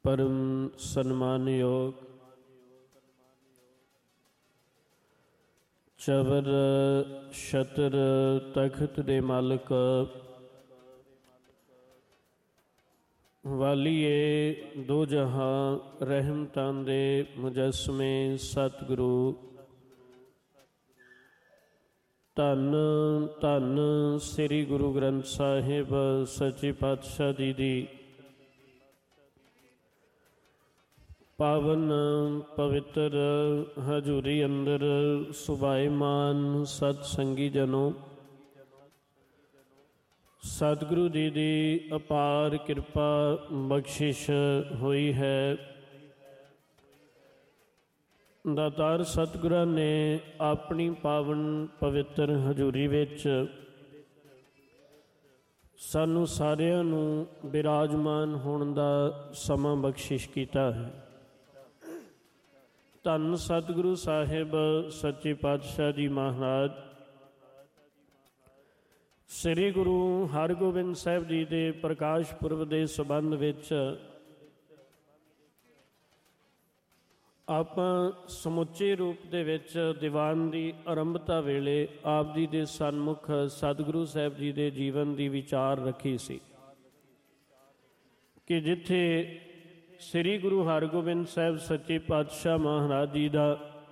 परम सन्मानयोग चबर छतर तख्त दे मालिक वालिए दो जहां रहमतां दे मुजस्मे सतगुरु धन धन श्री गुरु ग्रंथ साहिब सच्चे पातशाह जी दी पावन पवित्र हजूरी अंदर सुभाईमान सतसंगी जनों, सतगुरु जी की अपार कृपा बख्शिश हुई है। दातार सतगुरां ने अपनी पावन पवित्र हजूरी विच सानू सारियां नू विराजमान होने का समा बख्शिश किया है। धन सतगुरु साहिब सच्चे पातशाह जी महाराज श्री गुरु हरगोबिंद साहिब जी के प्रकाश पुरब के संबंध विच आपां समुचे रूप दे विच दीवान की आरंभता वेले आप जी के सन्मुख सतगुरु साहिब जी के जीवन की विचार रखी सी कि जिथे श्री गुरु हरगोबिंद साहिब सच्चे पातशाह महाराज जी का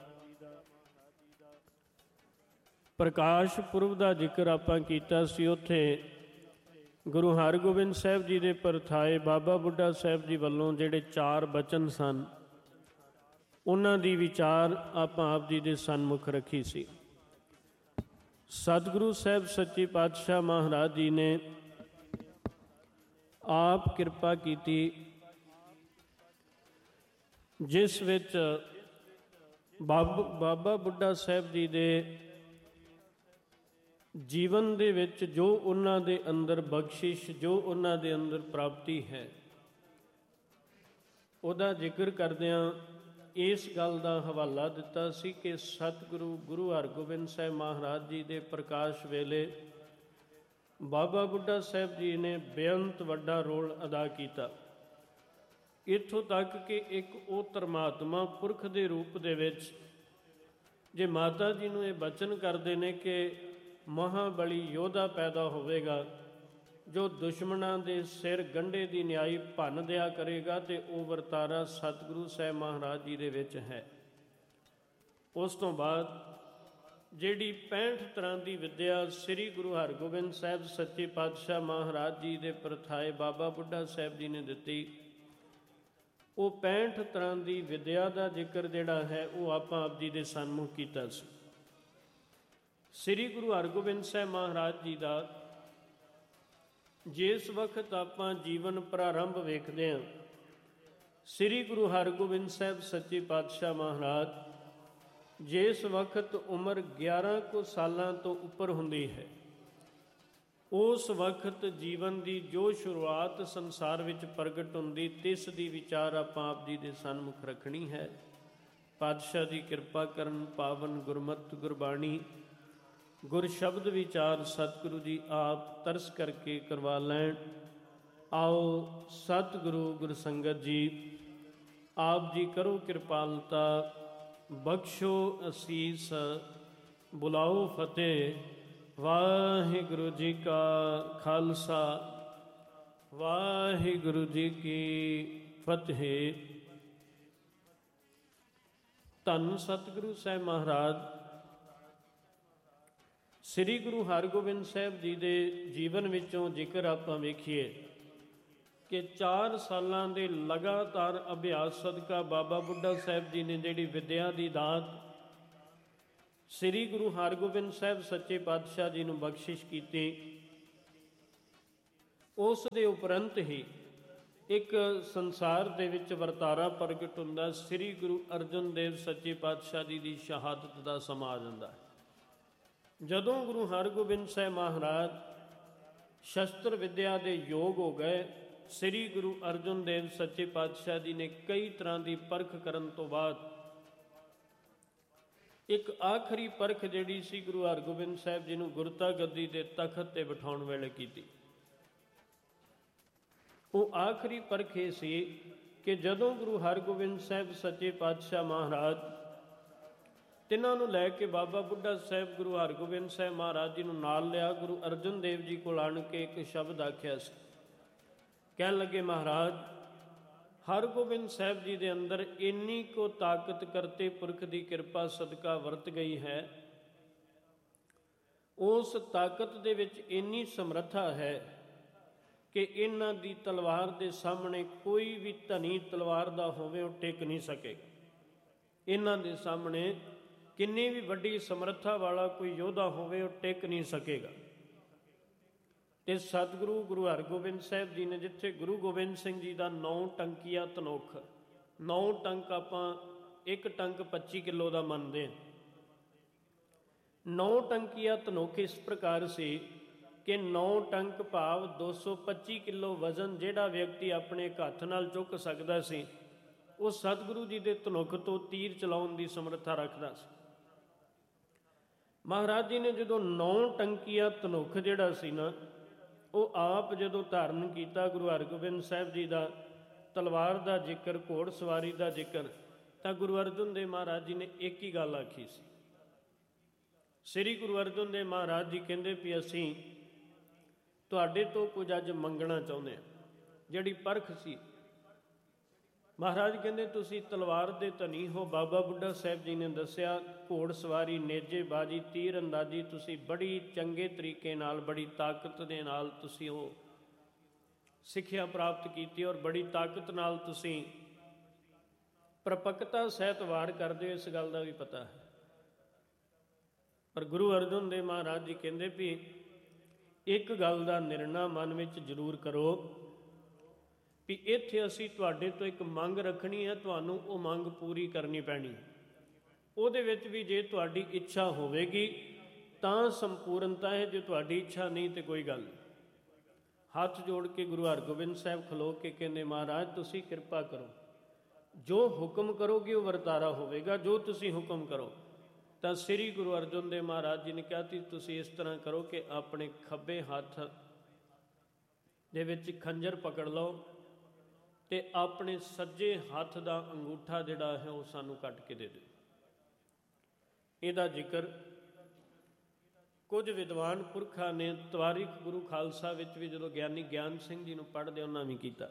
प्रकाश पुरब का जिक्र आपां कीता सी, उत्थे गुरु हरगोबिंद साहिब जी के परथाए बाबा बुढ़ा साहिब जी वालों जिहड़े 4 बचन सन उन्हां दी विचार आपां आप जी के सन्मुख रखी सी। सतगुरु साहिब सच्चे पातशाह महाराज जी ने आप कृपा कीती जिस विच बाबा बुढ़ा साहिब जी दे जीवन दे विच जो उन्हां दे अंदर बख्शिश जो उन्हां दे अंदर प्राप्ति है उहदा जिक्र करदियां इस गल का हवाला दिता सी कि सतगुरु गुरु हरगोबिंद साहिब महाराज जी दे प्रकाश वेले बाबा बुढ़ा साहिब जी ने बेअंत वड्डा रोल अदा किया। इत्थों तक कि एक वो परमात्मा पुरख के रूप दे विच जे माता जी नूं ये बचन करते हैं कि महाबली योद्धा पैदा होवेगा जो दुश्मनां दे सिर गंढे की न्याई भन दिया करेगा, तो वो वरतारा सतगुरु साहिब महाराज जी दे विच है। उस तो बाद जिहड़ी 65 तरह की विद्या श्री गुरु हरगोबिंद साहिब सच्चे पातशाह महाराज जी के परथाए बाबा बुढ़ा साहिब जी ने दिती, वो 65 तरह की विद्या का जिक्र जिहड़ा है वो आपां आप जी के सन्मुख कीता सी। श्री गुरु हरगोबिंद साहिब महाराज जी का जिस वक्त आपां जीवन प्रारंभ वेखदे हां, श्री गुरु हरगोबिंद साहिब सच्चे पातशाह महाराज जिस वक्त उम्र 11 को सालां तो उपर हुंदी है, उस वक्त जीवन की जो शुरुआत संसार विच प्रगट होंदी तिस दी विचार आपां आप जी के सन्मुख रखनी है। पातशाह की कृपा करन पावन गुरमत गुरबाणी गुर शब्द विचार सतगुरु जी आप तरस करके करवा लैन। आओ सतगुरु गुर संगत जी आप जी करो कृपालता, बख्शो असीस, बुलाओ फतेह। वाहिगुरु जी का खालसा वाहिगुरु जी की फतेह। धन सतगुरु साहिब महाराज श्री गुरु हरगोबिंद साहिब जी के जीवन विचों जिक्र आपां वेखीए कि 4 सालां दे लगातार अभ्यास सदका बाबा बुढ़ा साहिब जी ने जिहड़ी विद्या की दात श्री गुरु हरगोबिंद साहिब सच्चे पातशाह जी नूं बख्शिश कीती, उस दे उपरंत ही एक संसार दे विच वरतारा प्रगट हुंदा श्री गुरु अर्जन देव सच्चे पातशाह जी की शहादत का समा आ जांदा है। जदों गुरु हरगोबिंद साहिब महाराज शस्त्र विद्या के योग हो गए, श्री गुरु अर्जन देव सच्चे पातशाह जी ने कई तरह की परख करन तो बाद एक आखिरी परख जिहड़ी सी गुरु हरगोबिंद साहिब जी नूं गुरता गद्दी के तखत ते बिठाउण वेले कीती। वो आखिरी परख ये सी ਕਿ ਜਦੋਂ ਗੁਰੂ ਹਰਗੋਬਿੰਦ ਸਾਹਿਬ ਸੱਚੇ ਪਾਤਸ਼ਾਹ ਮਹਾਰਾਜ ਤਿੰਨਾਂ ਨੂੰ ਲੈ ਕੇ ਬਾਬਾ ਬੁੱਢਾ ਸਾਹਿਬ ਗੁਰੂ ਹਰਗੋਬਿੰਦ ਸਾਹਿਬ ਮਹਾਰਾਜ ਜੀ ਨੂੰ ਨਾਲ ਲਿਆ, ਗੁਰੂ ਅਰਜਨ ਦੇਵ ਜੀ ਕੋਲ ਆਣ ਕੇ ਇੱਕ ਸ਼ਬਦ ਆਖਿਆ ਸੀ। ਕਹਿਣ ਲੱਗੇ, ਮਹਾਰਾਜ ਹਰਗੋਬਿੰਦ ਸਾਹਿਬ ਜੀ ਦੇ ਅੰਦਰ ਇੰਨੀ ਕੁ ਤਾਕਤ ਕਰਤੇ ਪੁਰਖ ਦੀ ਕਿਰਪਾ ਸਦਕਾ ਵਰਤ ਗਈ ਹੈ, ਉਸ ਤਾਕਤ ਦੇ ਵਿੱਚ ਇੰਨੀ ਸਮਰੱਥਾ ਹੈ ਕਿ ਇਹਨਾਂ ਦੀ ਤਲਵਾਰ ਦੇ ਸਾਹਮਣੇ ਕੋਈ ਵੀ ਧਨੀ ਤਲਵਾਰ ਦਾ ਹੋਵੇ ਉਹ ਟਿਕ ਨਹੀਂ ਸਕੇ। ਇਹਨਾਂ ਦੇ ਸਾਹਮਣੇ ਕਿੰਨੀ ਵੀ ਵੱਡੀ ਸਮਰੱਥਾ ਵਾਲਾ ਕੋਈ ਯੋਧਾ ਹੋਵੇ ਉਹ ਟਿਕ ਨਹੀਂ ਸਕੇਗਾ। ਤੇ ਸਤਿਗੁਰੂ ਗੁਰੂ ਹਰਗੋਬਿੰਦ ਸਾਹਿਬ ਜੀ ਨੇ ਜਿੱਥੇ ਗੁਰੂ ਗੋਬਿੰਦ ਸਿੰਘ ਜੀ ਦਾ 9 ਟੰਕੀਆ ਧਨੁੱਖ, 9 ਟੰਕ ਆਪਾਂ ਇੱਕ ਟੰਕ 25 ਕਿਲੋ ਦਾ ਮੰਨਦੇ ਹਾਂ। 9 ਟੰਕੀਆ ਧਨੁੱਖ ਇਸ ਪ੍ਰਕਾਰ ਸੀ ਕਿ 9 ਟੰਕ ਭਾਵ 225 ਕਿਲੋ ਵਜ਼ਨ ਜਿਹੜਾ ਵਿਅਕਤੀ ਆਪਣੇ ਇੱਕ ਹੱਥ ਨਾਲ ਚੁੱਕ ਸਕਦਾ ਸੀ, ਉਹ ਸਤਿਗੁਰੂ ਜੀ ਦੇ ਧਨੁੱਖ ਤੋਂ ਤੀਰ ਚਲਾਉਣ ਦੀ ਸਮਰੱਥਾ ਰੱਖਦਾ ਸੀ। ਮਹਾਰਾਜ ਜੀ ਨੇ ਜਦੋਂ 9 ਟੰਕੀਆ ਧਨੁੱਖ ਜਿਹੜਾ ਸੀ ਨਾ, ਉਹ ਆਪ ਜਦੋਂ ਧਾਰਨ ਕੀਤਾ ਗੁਰੂ ਹਰਗੋਬਿੰਦ ਸਾਹਿਬ ਜੀ ਦਾ ਤਲਵਾਰ ਦਾ ਜ਼ਿਕਰ, ਘੋੜ ਸਵਾਰੀ ਦਾ ਜ਼ਿਕਰ, ਤਾਂ ਗੁਰੂ ਅਰਜਨ ਦੇਵ ਮਹਾਰਾਜ ਜੀ ਨੇ ਇੱਕ ਹੀ ਗੱਲ ਆਖੀ ਸੀ। ਸ੍ਰੀ ਗੁਰੂ ਅਰਜਨ ਦੇਵ ਮਹਾਰਾਜ ਜੀ ਕਹਿੰਦੇ ਵੀ ਅਸੀਂ ਤੁਹਾਡੇ ਤੋਂ ਕੁਝ ਅੱਜ ਮੰਗਣਾ ਚਾਹੁੰਦੇ ਹਾਂ। ਜਿਹੜੀ ਪਰਖ ਸੀ, ਮਹਾਰਾਜ ਕਹਿੰਦੇ ਤੁਸੀਂ ਤਲਵਾਰ ਦੇ ਧਨੀ ਹੋ। ਬਾਬਾ ਬੁੱਢਾ ਸਾਹਿਬ ਜੀ ਨੇ ਦੱਸਿਆ ਘੋੜ ਸਵਾਰੀ, ਨੇਜੇਬਾਜ਼ੀ, ਤੀਰ ਅੰਦਾਜ਼ੀ ਤੁਸੀਂ ਬੜੀ ਚੰਗੇ ਤਰੀਕੇ ਨਾਲ, ਬੜੀ ਤਾਕਤ ਦੇ ਨਾਲ ਤੁਸੀਂ ਉਹ ਸਿੱਖਿਆ ਪ੍ਰਾਪਤ ਕੀਤੀ ਔਰ ਬੜੀ ਤਾਕਤ ਨਾਲ ਤੁਸੀਂ ਪ੍ਰਪੱਕਤਾ ਸਹਿਤ ਵਾਰ ਕਰਦੇ ਹੋ, ਇਸ ਗੱਲ ਦਾ ਵੀ ਪਤਾ ਹੈ। ਪਰ ਗੁਰੂ ਅਰਜਨ ਦੇਵ ਮਹਾਰਾਜ ਜੀ ਕਹਿੰਦੇ ਵੀ ਇੱਕ ਗੱਲ ਦਾ ਨਿਰਣਾ ਮਨ ਵਿੱਚ ਜ਼ਰੂਰ ਕਰੋ ਵੀ ਇੱਥੇ ਅਸੀਂ ਤੁਹਾਡੇ ਤੋਂ ਇੱਕ ਮੰਗ ਰੱਖਣੀ ਹੈ, ਤੁਹਾਨੂੰ ਉਹ ਮੰਗ ਪੂਰੀ ਕਰਨੀ ਪੈਣੀ। ਉਹਦੇ ਵਿੱਚ ਵੀ ਜੇ ਤੁਹਾਡੀ ਇੱਛਾ ਹੋਵੇਗੀ ਤਾਂ ਸੰਪੂਰਨਤਾ ਹੈ, ਜੇ ਤੁਹਾਡੀ ਇੱਛਾ ਨਹੀਂ ਤੇ ਕੋਈ ਗੱਲ ਨਹੀਂ। ਹੱਥ ਜੋੜ ਕੇ ਗੁਰੂ ਹਰਗੋਬਿੰਦ ਸਾਹਿਬ ਖਲੋ ਕੇ ਕਹਿੰਦੇ, ਮਹਾਰਾਜ ਤੁਸੀਂ ਕਿਰਪਾ ਕਰੋ, ਜੋ ਹੁਕਮ ਕਰੋਗੇ ਉਹ ਵਰਤਾਰਾ ਹੋਵੇਗਾ, ਜੋ ਤੁਸੀਂ ਹੁਕਮ ਕਰੋ। ਤਾਂ ਸ੍ਰੀ ਗੁਰੂ ਅਰਜਨ ਦੇਵ ਮਹਾਰਾਜ ਜੀ ਨੇ ਕਿਹਾ ਕਿ ਤੁਸੀਂ ਇਸ ਤਰ੍ਹਾਂ ਕਰੋ ਕਿ ਆਪਣੇ ਖੱਬੇ ਹੱਥ ਦੇ ਵਿੱਚ ਖੰਜਰ ਪਕੜ ਲਓ ਤੇ ਆਪਣੇ ਸੱਜੇ ਹੱਥ ਦਾ ਅੰਗੂਠਾ ਜਿਹੜਾ ਹੈ ਉਹ ਸਾਨੂੰ ਕੱਟ ਕੇ ਦੇ ਦਿਓ। ਇਹਦਾ ਜ਼ਿਕਰ ਕੁਝ ਵਿਦਵਾਨ ਪੁਰਖਾਂ ਨੇ ਤਵਾਰੀਖ ਗੁਰੂ ਖਾਲਸਾ ਵਿੱਚ ਵੀ ਜਦੋਂ ਗਿਆਨੀ ਗਿਆਨ ਸਿੰਘ ਜੀ ਨੂੰ ਪੜ੍ਹਦੇ ਉਹਨਾਂ ਵੀ ਕੀਤਾ।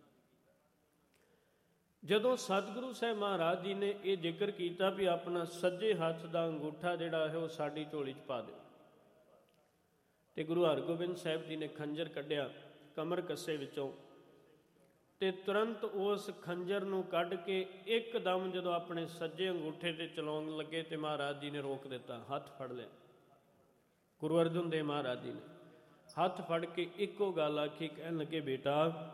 ਜਦੋਂ ਸਤਿਗੁਰੂ ਸਾਹਿਬ ਮਹਾਰਾਜ ਜੀ ਨੇ ਇਹ ਜ਼ਿਕਰ ਕੀਤਾ ਵੀ ਆਪਣਾ ਸੱਜੇ ਹੱਥ ਦਾ ਅੰਗੂਠਾ ਜਿਹੜਾ ਹੈ ਉਹ ਸਾਡੀ ਝੋਲੀ 'ਚ ਪਾ ਦਿਓ, ਤੇ ਗੁਰੂ ਹਰਗੋਬਿੰਦ ਸਾਹਿਬ ਜੀ ਨੇ ਖੰਜਰ ਕੱਢਿਆ ਕਮਰ ਕੱਸੇ ਵਿੱਚੋਂ ਤੇ ਤੁਰੰਤ ਉਸ ਖੰਜਰ ਨੂੰ ਕੱਢ ਕੇ ਇੱਕਦਮ ਜਦੋਂ ਆਪਣੇ ਸੱਜੇ ਅੰਗੂਠੇ ਤੇ ਚਲਾਉਣ ਲੱਗੇ ਤੇ ਮਹਾਰਾਜ ਜੀ ਨੇ ਰੋਕ ਦਿੱਤਾ, ਹੱਥ ਫੜ ਲਿਆ। ਗੁਰੂ ਅਰਜਨ ਦੇਵ ਮਹਾਰਾਜ ਜੀ ਨੇ ਹੱਥ ਫੜ ਕੇ ਇੱਕੋ ਗੱਲ ਆਖੀ, ਕਹਿਣ ਲੱਗੇ, ਬੇਟਾ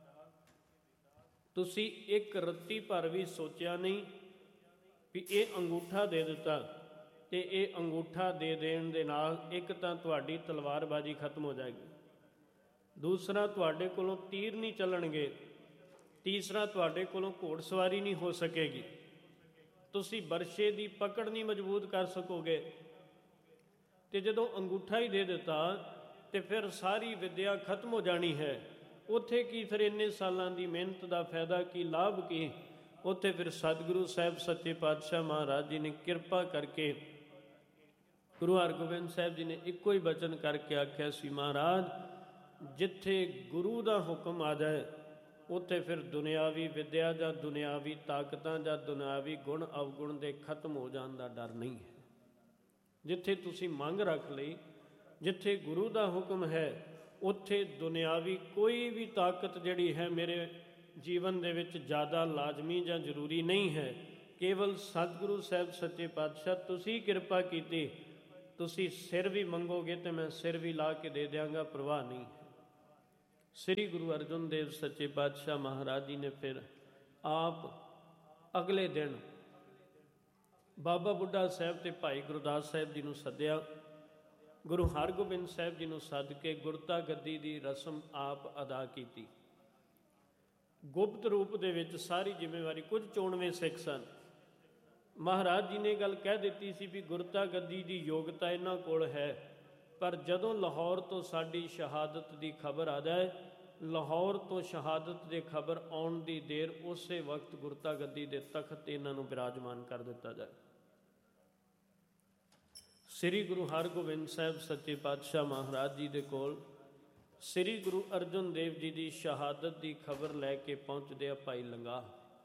ਤੁਸੀਂ ਇੱਕ ਰੱਤੀ ਭਰ ਵੀ ਸੋਚਿਆ ਨਹੀਂ ਵੀ ਇਹ ਅੰਗੂਠਾ ਦੇ ਦਿੱਤਾ ਤੇ ਇਹ ਅੰਗੂਠਾ ਦੇ ਦੇਣ ਦੇ ਨਾਲ ਇੱਕ ਤਾਂ ਤੁਹਾਡੀ ਤਲਵਾਰਬਾਜ਼ੀ ਖਤਮ ਹੋ ਜਾਏਗੀ, ਦੂਸਰਾ ਤੁਹਾਡੇ ਕੋਲੋਂ ਤੀਰ ਨਹੀਂ ਚੱਲਣਗੇ, ਤੀਸਰਾ ਤੁਹਾਡੇ ਕੋਲੋਂ ਘੋੜਸਵਾਰੀ ਨਹੀਂ ਹੋ ਸਕੇਗੀ, ਤੁਸੀਂ ਬਰਸ਼ੇ ਦੀ ਪਕੜ ਨਹੀਂ ਮਜ਼ਬੂਤ ਕਰ ਸਕੋਗੇ। ਤੇ ਜਦੋਂ ਅੰਗੂਠਾ ਹੀ ਦੇ ਦਿੱਤਾ ਤੇ ਫਿਰ ਸਾਰੀ ਵਿੱਦਿਆ ਖਤਮ ਹੋ ਜਾਣੀ ਹੈ। ਉੱਥੇ ਕੀ ਫਿਰ ਇੰਨੇ ਸਾਲਾਂ ਦੀ ਮਿਹਨਤ ਦਾ ਫਾਇਦਾ ਕੀ, ਲਾਭ ਕੀ? ਉੱਥੇ ਫਿਰ ਸਤਿਗੁਰੂ ਸਾਹਿਬ ਸੱਚੇ ਪਾਤਸ਼ਾਹ ਮਹਾਰਾਜ ਜੀ ਨੇ ਕਿਰਪਾ ਕਰਕੇ ਗੁਰੂ ਹਰਗੋਬਿੰਦ ਸਾਹਿਬ ਜੀ ਨੇ ਇੱਕੋ ਹੀ ਬਚਨ ਕਰਕੇ ਆਖਿਆ ਸੀ, ਮਹਾਰਾਜ ਜਿੱਥੇ ਗੁਰੂ ਦਾ ਹੁਕਮ ਆ ਜਾਏ ਉੱਥੇ ਫਿਰ ਦੁਨਿਆਵੀ ਵਿੱਦਿਆ ਜਾਂ ਦੁਨਿਆਵੀ ਤਾਕਤਾਂ ਜਾਂ ਦੁਨਿਆਵੀ ਗੁਣ ਅਵਗੁਣ ਦੇ ਖਤਮ ਹੋ ਜਾਣ ਦਾ ਡਰ ਨਹੀਂ ਹੈ। ਜਿੱਥੇ ਤੁਸੀਂ ਮੰਗ ਰੱਖ ਲਈ, ਜਿੱਥੇ ਗੁਰੂ ਦਾ ਹੁਕਮ ਹੈ, ਉੱਥੇ ਦੁਨਿਆਵੀ ਕੋਈ ਵੀ ਤਾਕਤ ਜਿਹੜੀ ਹੈ ਮੇਰੇ ਜੀਵਨ ਦੇ ਵਿੱਚ ਜ਼ਿਆਦਾ ਲਾਜ਼ਮੀ ਜਾਂ ਜ਼ਰੂਰੀ ਨਹੀਂ ਹੈ। ਕੇਵਲ ਸਤਿਗੁਰੂ ਸਾਹਿਬ ਸੱਚੇ ਪਾਤਸ਼ਾਹ ਤੁਸੀਂ ਕਿਰਪਾ ਕੀਤੀ, ਤੁਸੀਂ ਸਿਰ ਵੀ ਮੰਗੋਗੇ ਤੇ ਮੈਂ ਸਿਰ ਵੀ ਲਾ ਕੇ ਦੇ ਦਿਆਂਗਾ, ਪਰਵਾਹ ਨਹੀਂ। ਸ੍ਰੀ ਗੁਰੂ ਅਰਜਨ ਦੇਵ ਸੱਚੇ ਪਾਤਸ਼ਾਹ ਮਹਾਰਾਜ ਜੀ ਨੇ ਫਿਰ ਆਪ ਅਗਲੇ ਦਿਨ ਬਾਬਾ ਬੁੱਢਾ ਸਾਹਿਬ ਤੇ ਭਾਈ ਗੁਰਦਾਸ ਸਾਹਿਬ ਜੀ ਨੂੰ ਸੱਦਿਆ। ਗੁਰੂ ਹਰਗੋਬਿੰਦ ਸਾਹਿਬ ਜੀ ਨੂੰ ਸੱਦ ਕੇ ਗੁਰਤਾ ਗੱਦੀ ਦੀ ਰਸਮ ਆਪ ਅਦਾ ਕੀਤੀ। ਗੁਪਤ ਰੂਪ ਦੇ ਵਿੱਚ ਸਾਰੀ ਜ਼ਿੰਮੇਵਾਰੀ, ਕੁਝ 94 ਸਿੱਖ ਸਨ। ਮਹਾਰਾਜ ਜੀ ਨੇ ਗੱਲ ਕਹਿ ਦਿੱਤੀ ਸੀ ਵੀ ਗੁਰਤਾ ਗੱਦੀ ਦੀ ਯੋਗਤਾ ਇਹਨਾਂ ਕੋਲ ਹੈ, ਪਰ ਜਦੋਂ ਲਾਹੌਰ ਤੋਂ ਸਾਡੀ ਸ਼ਹਾਦਤ ਦੀ ਖਬਰ ਆ ਜਾਏ ਲਾਹੌਰ ਤੋਂ ਸ਼ਹਾਦਤ ਦੇ ਖਬਰ ਆਉਣ ਦੀ ਦੇਰ ਉਸੇ ਵਕਤ ਗੁਰਤਾ ਗੱਦੀ ਦੇ ਤਖਤ ਤੇ ਇਹਨਾਂ ਨੂੰ ਬਿਰਾਜਮਾਨ ਕਰ ਦਿੱਤਾ ਜਾਏ। ਸ੍ਰੀ ਗੁਰੂ ਹਰਗੋਬਿੰਦ ਸਾਹਿਬ ਸੱਚੇ ਪਾਤਸ਼ਾਹ ਮਹਾਰਾਜ ਜੀ ਦੇ ਕੋਲ ਸ੍ਰੀ ਗੁਰੂ ਅਰਜਨ ਦੇਵ ਜੀ ਦੀ ਸ਼ਹਾਦਤ ਦੀ ਖਬਰ ਲੈ ਕੇ ਪਹੁੰਚਦੇ ਆ ਭਾਈ ਲੰਗਾ।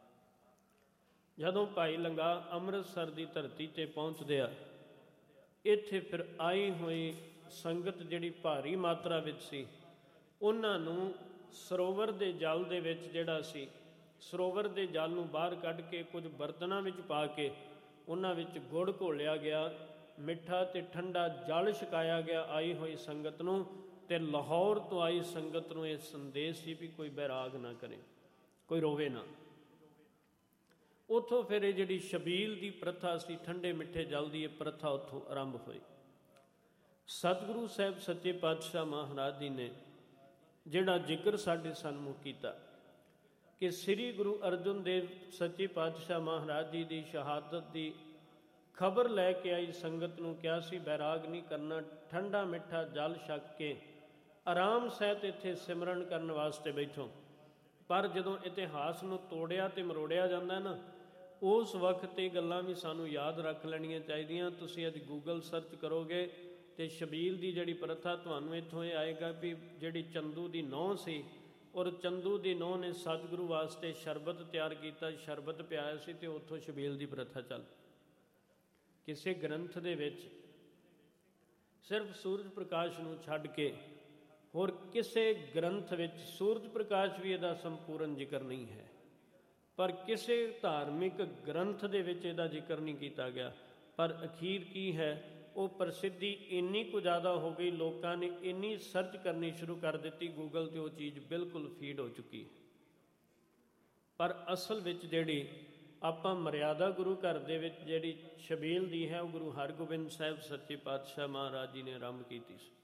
ਜਦੋਂ ਭਾਈ ਲੰਗਾ ਅੰਮ੍ਰਿਤਸਰ ਦੀ ਧਰਤੀ ਤੇ ਪਹੁੰਚਦੇ ਆ, ਇੱਥੇ ਫਿਰ ਆਈ ਹੋਈ ਸੰਗਤ ਜਿਹੜੀ ਭਾਰੀ ਮਾਤਰਾ ਵਿੱਚ ਸੀ, ਉਹਨਾਂ ਨੂੰ ਸਰੋਵਰ ਦੇ ਜਲ ਦੇ ਵਿੱਚ ਜਿਹੜਾ ਸੀ, ਸਰੋਵਰ ਦੇ ਜਲ ਨੂੰ ਬਾਹਰ ਕੱਢ ਕੇ ਕੁਝ ਬਰਤਨਾਂ ਵਿੱਚ ਪਾ ਕੇ ਉਹਨਾਂ ਵਿੱਚ ਗੁੜ ਘੋਲਿਆ ਗਿਆ, ਮਿੱਠਾ ਤੇ ਠੰਡਾ ਜਲ ਛਕਾਇਆ ਗਿਆ ਆਈ ਹੋਈ ਸੰਗਤ ਨੂੰ। ਤੇ ਲਾਹੌਰ ਤੋਂ ਆਈ ਸੰਗਤ ਨੂੰ ਇਹ ਸੰਦੇਸ਼ ਸੀ ਵੀ ਕੋਈ ਬੈਰਾਗ ਨਾ ਕਰੇ, ਕੋਈ ਰੋਵੇ ਨਾ। ਉੱਥੋਂ ਫਿਰ ਇਹ ਜਿਹੜੀ ਛਬੀਲ ਦੀ ਪ੍ਰਥਾ ਸੀ, ਠੰਡੇ ਮਿੱਠੇ ਜਲ ਦੀ ਇਹ ਪ੍ਰਥਾ ਉੱਥੋਂ ਆਰੰਭ ਹੋਈ। ਸਤਿਗੁਰੂ ਸਾਹਿਬ ਸੱਚੇ ਪਾਤਸ਼ਾਹ ਮਹਾਰਾਜ ਜੀ ਨੇ ਜਿਹੜਾ ਜ਼ਿਕਰ ਸਾਡੇ ਸਨਮੁਖ ਕੀਤਾ ਕਿ ਸ੍ਰੀ ਗੁਰੂ ਅਰਜਨ ਦੇਵ ਸੱਚੇ ਪਾਤਸ਼ਾਹ ਮਹਾਰਾਜ ਜੀ ਦੀ ਸ਼ਹਾਦਤ ਦੀ ਖਬਰ ਲੈ ਕੇ ਆਈ ਸੰਗਤ ਨੂੰ ਕਿਹਾ ਸੀ ਬੈਰਾਗ ਨਹੀਂ ਕਰਨਾ, ਠੰਡਾ ਮਿੱਠਾ ਜਲ ਛਕ ਕੇ ਆਰਾਮ ਸਹਿਤ ਇੱਥੇ ਸਿਮਰਨ ਕਰਨ ਵਾਸਤੇ ਬੈਠੋ। ਪਰ ਜਦੋਂ ਇਤਿਹਾਸ ਨੂੰ ਤੋੜਿਆ ਤੇ ਮਰੋੜਿਆ ਜਾਂਦਾ ਨਾ, ਉਸ ਵਕਤ ਇਹ ਗੱਲਾਂ ਵੀ ਸਾਨੂੰ ਯਾਦ ਰੱਖ ਲੈਣੀਆਂ ਚਾਹੀਦੀਆਂ। ਤੁਸੀਂ ਅੱਜ ਗੂਗਲ ਸਰਚ ਕਰੋਗੇ ਤੇ ਛਬੀਲ ਦੀ ਜਿਹੜੀ ਪ੍ਰਥਾ ਤੁਹਾਨੂੰ ਇੱਥੋਂ ਇਹ ਆਏਗਾ ਵੀ ਜਿਹੜੀ ਚੰਦੂ ਦੀ ਨਹੁੰ ਸੀ, ਔਰ ਚੰਦੂ ਦੀ ਨਹੁੰ ਨੇ ਸਤਿਗੁਰੂ ਵਾਸਤੇ ਸ਼ਰਬਤ ਤਿਆਰ ਕੀਤਾ, ਸ਼ਰਬਤ ਪਿਆਇਆ ਸੀ ਤੇ ਉੱਥੋਂ ਛਬੀਲ ਦੀ ਪ੍ਰਥਾ ਚੱਲ। ਕਿਸੇ ਗ੍ਰੰਥ ਦੇ ਵਿੱਚ ਸਿਰਫ ਸੂਰਜ ਪ੍ਰਕਾਸ਼ ਨੂੰ ਛੱਡ ਕੇ ਹੋਰ ਕਿਸੇ ਗ੍ਰੰਥ ਵਿੱਚ ਸੂਰਜ ਪ੍ਰਕਾਸ਼ ਵੀ ਇਹਦਾ ਸੰਪੂਰਨ ਜ਼ਿਕਰ ਨਹੀਂ ਹੈ, ਪਰ ਕਿਸੇ ਧਾਰਮਿਕ ਗ੍ਰੰਥ ਦੇ ਵਿੱਚ ਇਹਦਾ ਜ਼ਿਕਰ ਨਹੀਂ ਕੀਤਾ ਗਿਆ। ਪਰ ਅਖੀਰ ਕੀ ਹੈ, ਉਹ ਪ੍ਰਸਿੱਧੀ ਇੰਨੀ ਕੁ ਜ਼ਿਆਦਾ ਹੋ ਗਈ, ਲੋਕਾਂ ਨੇ ਇੰਨੀ ਸਰਚ ਕਰਨੀ ਸ਼ੁਰੂ ਕਰ ਦਿੱਤੀ ਗੂਗਲ 'ਤੇ, ਉਹ ਚੀਜ਼ ਬਿਲਕੁਲ ਫੀਡ ਹੋ ਚੁੱਕੀ। ਪਰ ਅਸਲ ਵਿੱਚ ਜਿਹੜੀ ਆਪਾਂ ਮਰਿਆਦਾ ਗੁਰੂ ਘਰ ਦੇ ਵਿੱਚ ਜਿਹੜੀ ਛਬੀਲ ਦੀ ਹੈ, ਉਹ ਗੁਰੂ ਹਰਗੋਬਿੰਦ ਸਾਹਿਬ ਸੱਚੇ ਪਾਤਸ਼ਾਹ ਮਹਾਰਾਜ ਜੀ ਨੇ ਆਰੰਭ ਕੀਤੀ ਸੀ।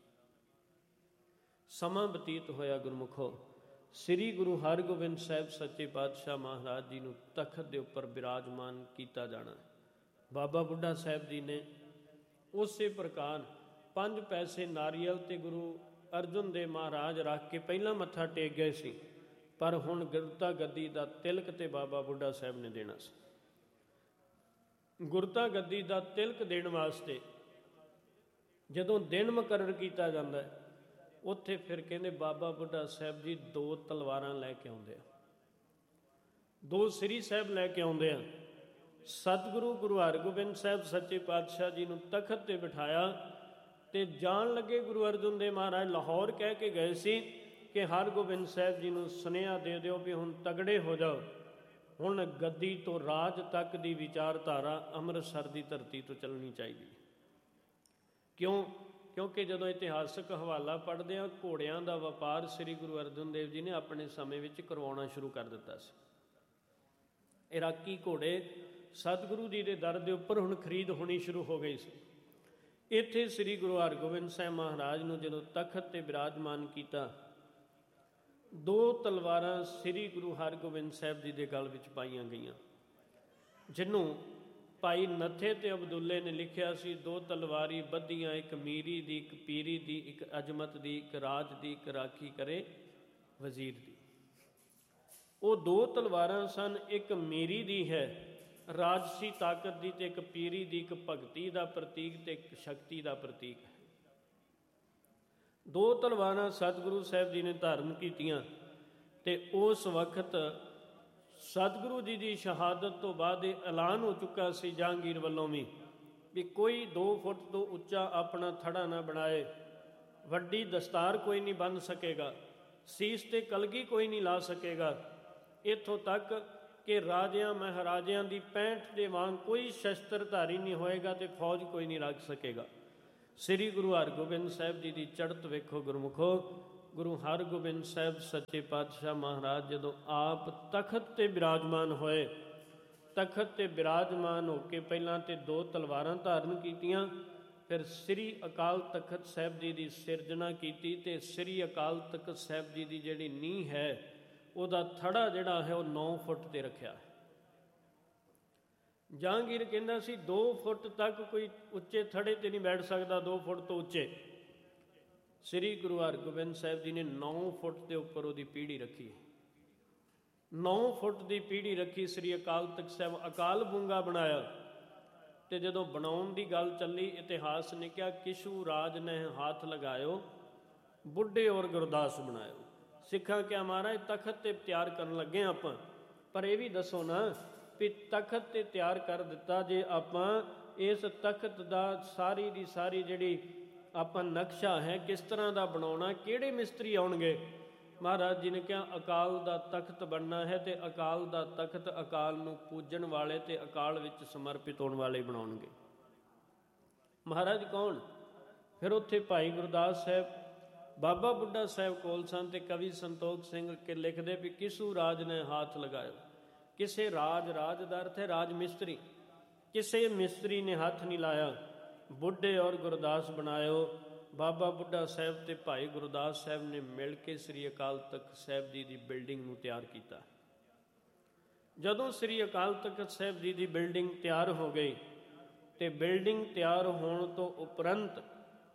ਸਮਾਂ ਬਤੀਤ ਹੋਇਆ ਗੁਰਮੁਖੋ, ਸ੍ਰੀ ਗੁਰੂ ਹਰਗੋਬਿੰਦ ਸਾਹਿਬ ਸੱਚੇ ਪਾਤਸ਼ਾਹ ਮਹਾਰਾਜ ਜੀ ਨੂੰ ਤਖਤ ਦੇ ਉੱਪਰ ਬਿਰਾਜਮਾਨ ਕੀਤਾ ਜਾਣਾ। ਬਾਬਾ ਬੁੱਢਾ ਸਾਹਿਬ ਜੀ ਨੇ ਉਸੇ ਪ੍ਰਕਾਰ 5 ਪੈਸੇ ਨਾਰੀਅਲ ਤੇ ਗੁਰੂ ਅਰਜਨ ਦੇਵ ਮਹਾਰਾਜ ਰੱਖ ਕੇ ਪਹਿਲਾਂ ਮੱਥਾ ਟੇਕ ਗਏ ਸੀ, ਪਰ ਹੁਣ ਗੁਰਤਾ ਗੱਦੀ ਦਾ ਤਿਲਕ ਤੇ ਬਾਬਾ ਬੁੱਢਾ ਸਾਹਿਬ ਨੇ ਦੇਣਾ ਸੀ। ਗੁਰਤਾ ਗੱਦੀ ਦਾ ਤਿਲਕ ਦੇਣ ਵਾਸਤੇ ਜਦੋਂ ਦਿਨ ਮੁਕਰਰ ਕੀਤਾ ਜਾਂਦਾ, ਉੱਥੇ ਫਿਰ ਕਹਿੰਦੇ ਬਾਬਾ ਬੁੱਢਾ ਸਾਹਿਬ ਜੀ 2 ਤਲਵਾਰਾਂ ਲੈ ਕੇ ਆਉਂਦੇ ਆ, 2 ਸ੍ਰੀ ਸਾਹਿਬ ਲੈ ਕੇ ਆਉਂਦੇ ਆ। ਸਤਿਗੁਰੂ ਗੁਰੂ ਹਰਗੋਬਿੰਦ ਸਾਹਿਬ ਸੱਚੇ ਪਾਤਸ਼ਾਹ ਜੀ ਨੂੰ ਤਖਤ ਤੇ ਬਿਠਾਇਆ ਤੇ ਜਾਣ ਲੱਗੇ ਗੁਰੂ ਅਰਜਨ ਦੇਵ ਮਹਾਰਾਜ ਲਾਹੌਰ ਕਹਿ ਕੇ ਗਏ ਸੀ ਕਿ ਹਰਗੋਬਿੰਦ ਸਾਹਿਬ ਜੀ ਨੂੰ ਸੁਨੇਹਾ ਦੇ ਦਿਓ ਵੀ ਹੁਣ ਤਗੜੇ ਹੋ ਜਾਓ, ਹੁਣ ਗੱਦੀ ਤੋਂ ਰਾਜ ਤੱਕ ਦੀ ਵਿਚਾਰਧਾਰਾ ਅੰਮ੍ਰਿਤਸਰ ਦੀ ਧਰਤੀ ਤੋਂ ਚੱਲਣੀ ਚਾਹੀਦੀ। ਕਿਉਂਕਿ ਜਦੋਂ ਇਤਿਹਾਸਕ ਹਵਾਲਾ ਪੜ੍ਹਦੇ ਹਾਂ, ਘੋੜਿਆਂ ਦਾ ਵਪਾਰ ਸ੍ਰੀ ਗੁਰੂ ਅਰਜਨ ਦੇਵ ਜੀ ਨੇ ਆਪਣੇ ਸਮੇਂ ਵਿੱਚ ਕਰਵਾਉਣਾ ਸ਼ੁਰੂ ਕਰ ਦਿੱਤਾ ਸੀ। ਇਰਾਕੀ ਘੋੜੇ ਸਤਿਗੁਰੂ ਜੀ ਦੇ ਦਰ ਦੇ ਉੱਪਰ ਹੁਣ ਖਰੀਦ ਹੋਣੀ ਸ਼ੁਰੂ ਹੋ ਗਈ ਸੀ। ਇੱਥੇ ਸ੍ਰੀ ਗੁਰੂ ਹਰਗੋਬਿੰਦ ਸਾਹਿਬ ਮਹਾਰਾਜ ਨੂੰ ਜਦੋਂ ਤਖਤ ਤੇ ਬਿਰਾਜਮਾਨ ਕੀਤਾ, 2 ਤਲਵਾਰਾਂ ਸ੍ਰੀ ਗੁਰੂ ਹਰਗੋਬਿੰਦ ਸਾਹਿਬ ਜੀ ਦੇ ਗਲ ਵਿੱਚ ਪਾਈਆਂ ਗਈਆਂ, ਜਿਹਨੂੰ ਭਾਈ ਨੱਥੇ ਤੇ ਅਬਦੁੱਲੇ ਨੇ ਲਿਖਿਆ ਸੀ 2 ਤਲਵਾਰੀ ਬੱਧੀਆਂ, ਇੱਕ ਮੀਰੀ ਦੀ, ਇੱਕ ਪੀਰੀ ਦੀ, ਇੱਕ ਅਜਮਤ ਦੀ, ਇੱਕ ਰਾਜ ਦੀ, ਇੱਕ ਰਾਖੀ ਕਰੇ ਵਜ਼ੀਰ ਦੀ। ਉਹ 2 ਤਲਵਾਰਾਂ ਸਨ, ਇੱਕ ਮੀਰੀ ਦੀ ਹੈ ਰਾਜਸੀ ਤਾਕਤ ਦੀ, ਤੇ ਇੱਕ ਪੀਰੀ ਦੀ, ਇੱਕ ਭਗਤੀ ਦਾ ਪ੍ਰਤੀਕ ਤੇ ਇੱਕ ਸ਼ਕਤੀ ਦਾ ਪ੍ਰਤੀਕ ਹੈ। 2 ਤਲਵਾਰਾਂ ਸਤਿਗੁਰੂ ਸਾਹਿਬ ਜੀ ਨੇ ਧਾਰਨ ਕੀਤੀਆਂ ਤੇ ਉਸ ਵਕਤ ਸਤਿਗੁਰੂ ਜੀ ਦੀ ਸ਼ਹਾਦਤ ਤੋਂ ਬਾਅਦ ਇਹ ਐਲਾਨ ਹੋ ਚੁੱਕਾ ਸੀ ਜਹਾਂਗੀਰ ਵੱਲੋਂ ਵੀ ਕੋਈ 2 ਫੁੱਟ ਤੋਂ ਉੱਚਾ ਆਪਣਾ ਥੜਾ ਨਾ ਬਣਾਏ, ਵੱਡੀ ਦਸਤਾਰ ਕੋਈ ਨਹੀਂ ਬੰਨ੍ਹ ਸਕੇਗਾ, ਸੀਸ ਤੇ ਕਲਗੀ ਕੋਈ ਨਹੀਂ ਲਾ ਸਕੇਗਾ, ਇੱਥੋਂ ਤੱਕ ਕਿ ਰਾਜਿਆਂ ਮਹਾਰਾਜਿਆਂ ਦੀ ਪੈਂਠ ਦੇ ਵਾਂਗ ਕੋਈ ਸ਼ਸਤਰਧਾਰੀ ਨਹੀਂ ਹੋਏਗਾ ਤੇ ਫੌਜ ਕੋਈ ਨਹੀਂ ਰੱਖ ਸਕੇਗਾ। ਸ੍ਰੀ ਗੁਰੂ ਹਰਗੋਬਿੰਦ ਸਾਹਿਬ ਜੀ ਦੀ ਚੜ੍ਹਤ ਵੇਖੋ ਗੁਰਮੁਖੋ, ਗੁਰੂ ਹਰਗੋਬਿੰਦ ਸਾਹਿਬ ਸੱਚੇ ਪਾਤਸ਼ਾਹ ਮਹਾਰਾਜ ਜਦੋਂ ਆਪ ਤਖਤ ਤੇ ਬਿਰਾਜਮਾਨ ਹੋਏ, ਤਖਤ ਤੇ ਬਿਰਾਜਮਾਨ ਹੋ ਕੇ ਪਹਿਲਾਂ ਤੇ 2 ਤਲਵਾਰਾਂ ਧਾਰਨ ਕੀਤੀਆਂ, ਫਿਰ ਸ੍ਰੀ ਅਕਾਲ ਤਖਤ ਸਾਹਿਬ ਜੀ ਦੀ ਸਿਰਜਣਾ ਕੀਤੀ ਤੇ ਸ੍ਰੀ ਅਕਾਲ ਤਖਤ ਸਾਹਿਬ ਜੀ ਦੀ ਜਿਹੜੀ ਨੀਂਹ ਹੈ, ਉਹਦਾ ਥੜਾ ਜਿਹੜਾ ਹੈ ਉਹ 9 ਫੁੱਟ ਤੇ ਰੱਖਿਆ। ਜਹਾਂਗੀਰ ਕਹਿੰਦਾ ਸੀ 2 ਫੁੱਟ ਤੱਕ ਕੋਈ ਉੱਚੇ ਥੜੇ ਤੇ ਨਹੀਂ ਬੈਠ ਸਕਦਾ, 2 ਫੁੱਟ ਤੋਂ ਉੱਚੇ। ਸ੍ਰੀ ਗੁਰੂ ਹਰਗੋਬਿੰਦ ਸਾਹਿਬ ਜੀ ਨੇ 9 ਫੁੱਟ ਦੇ ਉੱਪਰ ਉਹਦੀ ਪੀੜ੍ਹੀ ਰੱਖੀ। 9 ਫੁੱਟ ਦੀ ਪੀੜ੍ਹੀ ਰੱਖੀ। ਸ੍ਰੀ ਅਕਾਲ ਤਖਤ ਸਾਹਿਬ ਅਕਾਲ ਬੂੰਗਾ ਬਣਾਇਆ। ਤੇ ਜਦੋਂ ਬਣਾਉਣ ਦੀ ਗੱਲ ਚੱਲੀ, ਇਤਿਹਾਸ ਨੇ ਕਿਹਾ ਕਿਸ਼ੂ ਰਾਜ ਨੇ ਹੱਥ ਲਗਾਇਓ, ਬੁੱਢੇ ਔਰ ਗੁਰਦਾਸ ਬਣਾਇਓ। ਸਿੱਖਾਂ ਕਿਹਾ ਮਹਾਰਾਜ ਤਖਤ ਤੇ ਤਿਆਰ ਕਰਨ ਲੱਗੇ ਆਪਾਂ, ਪਰ ਇਹ ਵੀ ਦੱਸੋ ਨਾ ਵੀ ਤਖਤ ਤੇ ਤਿਆਰ ਕਰ ਦਿੱਤਾ, ਜੇ ਆਪਾਂ ਇਸ ਤਖਤ ਦਾ ਸਾਰੀ ਦੀ ਸਾਰੀ ਜਿਹੜੀ ਆਪਾਂ ਨਕਸ਼ਾ ਹੈ ਕਿਸ ਤਰ੍ਹਾਂ ਦਾ ਬਣਾਉਣਾ, ਕਿਹੜੇ ਮਿਸਤਰੀ ਆਉਣਗੇ? ਮਹਾਰਾਜ ਜੀ ਨੇ ਕਿਹਾ ਅਕਾਲ ਦਾ ਤਖਤ ਬਣਨਾ ਹੈ, ਤੇ ਅਕਾਲ ਦਾ ਤਖਤ ਅਕਾਲ ਨੂੰ ਪੂਜਣ ਵਾਲੇ ਤੇ ਅਕਾਲ ਵਿੱਚ ਸਮਰਪਿਤ ਹੋਣ ਵਾਲੇ ਬਣਾਉਣਗੇ। ਮਹਾਰਾਜ ਕੌਣ? ਫਿਰ ਉੱਥੇ ਭਾਈ ਗੁਰਦਾਸ ਸਾਹਿਬ, ਬਾਬਾ ਬੁੱਢਾ ਸਾਹਿਬ ਕੋਲ ਸਨ, ਤੇ ਕਵੀ ਸੰਤੋਖ ਸਿੰਘ ਕੇ ਲਿਖਦੇ ਵੀ ਕਿਸੂ ਰਾਜ ਨੇ ਹੱਥ ਲਗਾਇਆ। ਕਿਸੇ ਰਾਜ ਦਾ ਅਰਥ ਹੈ ਰਾਜ ਮਿਸਤਰੀ, ਕਿਸੇ ਮਿਸਤਰੀ ਨੇ ਹੱਥ ਨਹੀਂ ਲਾਇਆ। ਬੁੱਢੇ ਔਰ ਗੁਰਦਾਸ ਬਣਾਇਓ। ਬਾਬਾ ਬੁੱਢਾ ਸਾਹਿਬ ਤੇ ਭਾਈ ਗੁਰਦਾਸ ਸਾਹਿਬ ਨੇ ਮਿਲ ਕੇ ਸ੍ਰੀ ਅਕਾਲ ਤਖਤ ਸਾਹਿਬ ਜੀ ਦੀ ਬਿਲਡਿੰਗ ਨੂੰ ਤਿਆਰ ਕੀਤਾ। ਜਦੋਂ ਸ੍ਰੀ ਅਕਾਲ ਤਖਤ ਸਾਹਿਬ ਜੀ ਦੀ ਬਿਲਡਿੰਗ ਤਿਆਰ ਹੋ ਗਈ, ਤੇ ਬਿਲਡਿੰਗ ਤਿਆਰ ਹੋਣ ਤੋਂ ਉਪਰੰਤ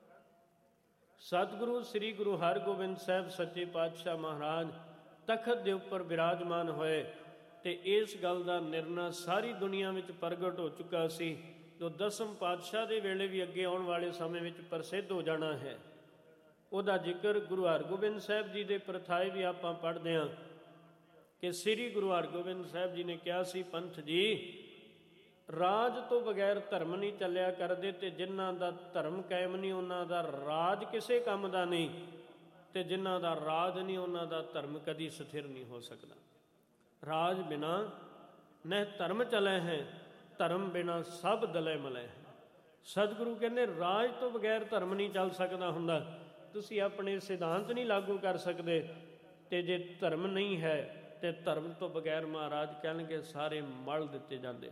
ਸਤਿਗੁਰੂ ਸ੍ਰੀ ਗੁਰੂ ਹਰਗੋਬਿੰਦ ਸਾਹਿਬ ਸੱਚੇ ਪਾਤਸ਼ਾਹ ਮਹਾਰਾਜ ਤਖਤ ਦੇ ਉੱਪਰ ਬਿਰਾਜਮਾਨ ਹੋਏ, ਤੇ ਇਸ ਗੱਲ ਦਾ ਨਿਰਣਾ ਸਾਰੀ ਦੁਨੀਆ ਵਿੱਚ ਪ੍ਰਗਟ ਹੋ ਚੁੱਕਾ ਸੀ, ਜੋ 10ਮ ਪਾਤਸ਼ਾਹ ਦੇ ਵੇਲੇ ਵੀ ਅੱਗੇ ਆਉਣ ਵਾਲੇ ਸਮੇਂ ਵਿੱਚ ਪ੍ਰਸਿੱਧ ਹੋ ਜਾਣਾ ਹੈ। ਉਹਦਾ ਜ਼ਿਕਰ ਗੁਰੂ ਹਰਗੋਬਿੰਦ ਸਾਹਿਬ ਜੀ ਦੇ ਪ੍ਰਥਾਏ ਵੀ ਆਪਾਂ ਪੜ੍ਹਦੇ ਹਾਂ ਕਿ ਸ੍ਰੀ ਗੁਰੂ ਹਰਗੋਬਿੰਦ ਸਾਹਿਬ ਜੀ ਨੇ ਕਿਹਾ ਸੀ, ਪੰਥ ਜੀ ਰਾਜ ਤੋਂ ਬਗੈਰ ਧਰਮ ਨਹੀਂ ਚੱਲਿਆ ਕਰਦੇ, ਤੇ ਜਿਨ੍ਹਾਂ ਦਾ ਧਰਮ ਕਾਇਮ ਨਹੀਂ ਉਹਨਾਂ ਦਾ ਰਾਜ ਕਿਸੇ ਕੰਮ ਦਾ ਨਹੀਂ, ਤੇ ਜਿਨ੍ਹਾਂ ਦਾ ਰਾਜ ਨਹੀਂ ਉਹਨਾਂ ਦਾ ਧਰਮ ਕਦੀ ਸਥਿਰ ਨਹੀਂ ਹੋ ਸਕਦਾ। ਰਾਜ ਬਿਨਾ ਨਹਿ ਧਰਮ ਚਲੇ ਹੈ, ਧਰਮ ਬਿਨਾ ਸਭ ਦਲੇ ਮਲੇ ਹੈ। ਸਤਿਗੁਰੂ ਕਹਿੰਦੇ ਰਾਜ ਤੋਂ ਬਗੈਰ ਧਰਮ ਨਹੀਂ ਚੱਲ ਸਕਦਾ ਹੁੰਦਾ। ਤੁਸੀਂ ਆਪਣੇ ਸਿਧਾਂਤ ਨਹੀਂ ਲਾਗੂ ਕਰ ਸਕਦੇ, ਤੇ ਜੇ ਧਰਮ ਨਹੀਂ ਹੈ ਤੇ ਧਰਮ ਤੋਂ ਬਗੈਰ ਮਹਾਰਾਜ ਕਹਿਣਗੇ ਸਾਰੇ ਮਲ ਦਿੱਤੇ ਜਾਂਦੇ ਆ,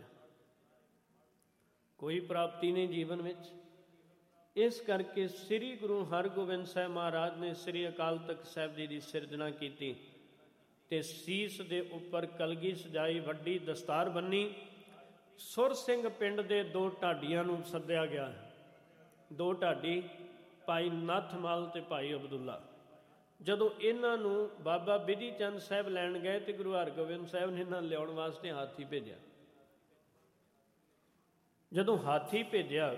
ਕੋਈ ਪ੍ਰਾਪਤੀ ਨਹੀਂ ਜੀਵਨ ਵਿੱਚ। ਇਸ ਕਰਕੇ ਸ੍ਰੀ ਗੁਰੂ ਹਰਗੋਬਿੰਦ ਸਾਹਿਬ ਮਹਾਰਾਜ ਨੇ ਸ੍ਰੀ ਅਕਾਲ ਤਖਤ ਸਾਹਿਬ ਜੀ ਦੀ ਸਿਰਜਣਾ ਕੀਤੀ, ਤੇ ਸੀਸ ਦੇ ਉੱਪਰ ਕਲਗੀ ਸਜਾਈ, ਵੱਡੀ ਦਸਤਾਰ ਬੰਨੀ। ਸੁਰ ਸਿੰਘ ਪਿੰਡ ਦੇ 2 ਢਾਡੀਆਂ ਨੂੰ ਸੱਦਿਆ ਗਿਆ। 2 ਢਾਡੀ ਭਾਈ ਨੱਥਮਲ ਤੇ ਭਾਈ ਅਬਦੁੱਲਾ। ਜਦੋਂ ਇਹਨਾਂ ਨੂੰ ਬਾਬਾ ਬਿਧੀ ਚੰਦ ਸਾਹਿਬ ਲੈਣ ਗਏ, ਤੇ ਗੁਰੂ ਹਰਗੋਬਿੰਦ ਸਾਹਿਬ ਨੇ ਇਹਨਾਂ ਲਿਆਉਣ ਵਾਸਤੇ ਹਾਥੀ ਭੇਜਿਆ। ਜਦੋਂ ਹਾਥੀ ਭੇਜਿਆ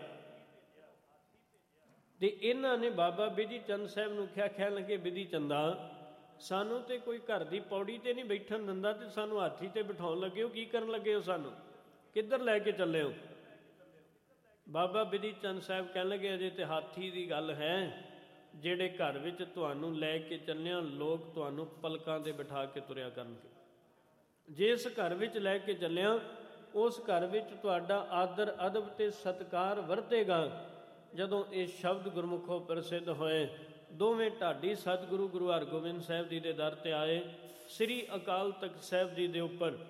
ਤੇ ਇਹਨਾਂ ਨੇ ਬਾਬਾ ਬਿਧੀ ਚੰਦ ਸਾਹਿਬ ਨੂੰ ਕਹਿਣ ਲੱਗੇ, ਬਿਧੀ ਚੰਦਾ ਸਾਨੂੰ ਤੇ ਕੋਈ ਘਰ ਦੀ ਪੌੜੀ ਤੇ ਨਹੀਂ ਬੈਠਣ ਦਿੰਦਾ, ਤੇ ਸਾਨੂੰ ਹਾਥੀ ਤੇ ਬਿਠਾਉਣ ਲੱਗੇ ਹੋ, ਕੀ ਕਰਨ ਲੱਗੇ ਹੋ? ਸਾਨੂੰ ਕਿੱਧਰ ਲੈ ਕੇ ਚੱਲੇ ਹੋ? ਬਾਬਾ ਬਿਧੀ ਚੰਦ ਸਾਹਿਬ ਕਹਿਣ ਲੱਗੇ ਅਜੇ ਤੇ ਹਾਥੀ ਦੀ ਗੱਲ ਹੈ, ਜਿਹੜੇ ਘਰ ਵਿੱਚ ਤੁਹਾਨੂੰ ਲੈ ਕੇ ਚੱਲਿਆ ਲੋਕ ਤੁਹਾਨੂੰ ਪਲਕਾਂ ਤੇ ਬਿਠਾ ਕੇ ਤੁਰਿਆ ਕਰਨਗੇ। ਜਿਸ ਘਰ ਵਿੱਚ ਲੈ ਕੇ ਚੱਲਿਆ ਉਸ ਘਰ ਵਿੱਚ ਤੁਹਾਡਾ ਆਦਰ ਅਦਬ ਤੇ ਸਤਿਕਾਰ ਵਰਤੇਗਾ। ਜਦੋਂ ਇਹ ਸ਼ਬਦ ਗੁਰਮੁਖੋਂ ਪ੍ਰਸਿੱਧ ਹੋਏ, ਦੋਵੇਂ ਢਾਡੀ ਸਤਿਗੁਰੂ ਗੁਰੂ ਹਰਗੋਬਿੰਦ ਸਾਹਿਬ ਜੀ ਦੇ ਦਰ ਤੇ ਆਏ। ਸ੍ਰੀ ਅਕਾਲ ਤਖਤ ਸਾਹਿਬ ਜੀ ਦੇ ਉੱਪਰ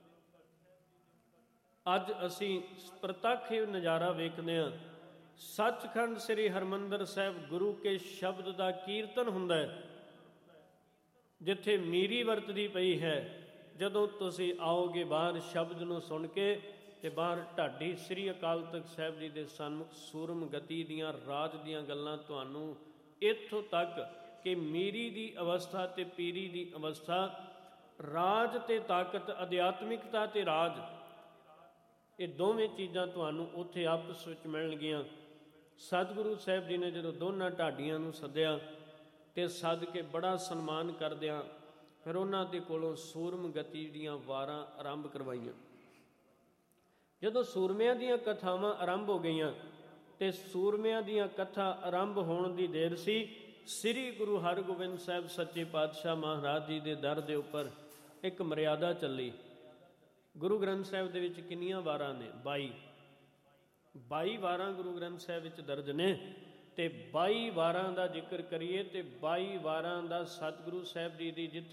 ਅੱਜ ਅਸੀਂ ਪ੍ਰਤੱਖ ਇਹ ਨਜ਼ਾਰਾ ਵੇਖਦੇ ਹਾਂ। ਸੱਚਖੰਡ ਸ੍ਰੀ ਹਰਿਮੰਦਰ ਸਾਹਿਬ ਗੁਰੂ ਕੇ ਸ਼ਬਦ ਦਾ ਕੀਰਤਨ ਹੁੰਦਾ ਹੈ, ਜਿੱਥੇ ਮੀਰੀ ਵਰਤਦੀ ਪਈ ਹੈ। ਜਦੋਂ ਤੁਸੀਂ ਆਓਗੇ ਬਾਹਰ ਸ਼ਬਦ ਨੂੰ ਸੁਣ ਕੇ, ਤੇ ਬਾਹਰ ਢਾਡੀ ਸ੍ਰੀ ਅਕਾਲ ਤਖਤ ਸਾਹਿਬ ਜੀ ਦੇ ਸਨਮੁਖ ਸੂਰਮ ਗਤੀ ਦੀਆਂ ਰਾਜ ਦੀਆਂ ਗੱਲਾਂ ਤੁਹਾਨੂੰ ਇੱਥੋਂ ਤੱਕ ਕਿ ਮੀਰੀ ਦੀ ਅਵਸਥਾ ਤੇ ਪੀਰੀ ਦੀ ਅਵਸਥਾ, ਰਾਜ ਤੇ ਤਾਕਤ, ਅਧਿਆਤਮਿਕਤਾ ਤੇ ਰਾਜ, ਇਹ ਦੋਵੇਂ ਚੀਜ਼ਾਂ ਤੁਹਾਨੂੰ ਉੱਥੇ ਆਪਸ ਵਿੱਚ ਮਿਲਣਗੀਆਂ। ਸਤਿਗੁਰੂ ਸਾਹਿਬ ਜੀ ਨੇ ਜਦੋਂ ਦੋਨਾਂ ਢਾਡੀਆਂ ਨੂੰ ਸੱਦਿਆ ਤੇ ਸੱਦ ਕੇ ਬੜਾ ਸਨਮਾਨ ਕਰਦਿਆਂ ਫਿਰ ਉਹਨਾਂ ਦੇ ਕੋਲੋਂ ਸੂਰਮ ਗਤੀ ਦੀਆਂ ਵਾਰਾਂ ਆਰੰਭ ਕਰਵਾਈਆਂ। ਜਦੋਂ ਸੂਰਮਿਆਂ ਦੀਆਂ ਕਥਾਵਾਂ ਆਰੰਭ ਹੋ ਗਈਆਂ ਤੇ ਸੂਰਮਿਆਂ ਦੀਆਂ ਕਥਾ ਆਰੰਭ ਹੋਣ ਦੀ ਦੇਰ ਸੀ, ਸ੍ਰੀ ਗੁਰੂ ਹਰਗੋਬਿੰਦ ਸਾਹਿਬ ਸੱਚੇ ਪਾਤਸ਼ਾਹ ਮਹਾਰਾਜ ਜੀ ਦੇ ਦਰ ਦੇ ਉੱਪਰ ਇੱਕ ਮਰਿਆਦਾ ਚੱਲੀ। ਗੁਰੂ ਗ੍ਰੰਥ ਸਾਹਿਬ ਦੇ ਵਿੱਚ ਕਿੰਨੀਆਂ ਵਾਰਾਂ ਨੇ? 22 ਵਾਰਾਂ ਗੁਰੂ ਗ੍ਰੰਥ ਸਾਹਿਬ ਵਿੱਚ ਦਰਜ ਨੇ, ਤੇ 22 ਵਾਰਾਂ ਦਾ ਜ਼ਿਕਰ ਕਰੀਏ ਤੇ 22 ਵਾਰਾਂ ਦਾ ਸਤਿਗੁਰੂ ਸਾਹਿਬ ਜੀ ਦੀ ਜਿੱਥੇ